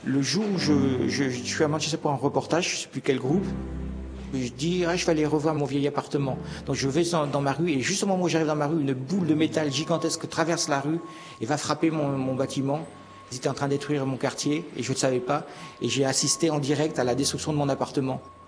Le jour où je suis à Manchester pour un reportage, je sais plus quel groupe, je dis je vais aller revoir mon vieil appartement. Donc je vais dans ma rue et juste au moment où j'arrive dans ma rue, une boule de métal gigantesque traverse la rue et va frapper mon bâtiment. Ils étaient en train de détruire mon quartier et je ne le savais pas. Et j'ai assisté en direct à la destruction de mon appartement.